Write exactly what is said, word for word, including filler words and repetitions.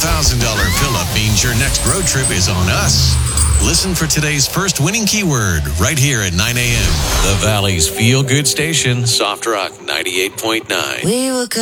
thousand dollars fill-up means your next road trip is on us. Listen for today's first winning keyword right here at nine a.m. The Valley's feel-good station, Soft Rock ninety-eight point nine. We were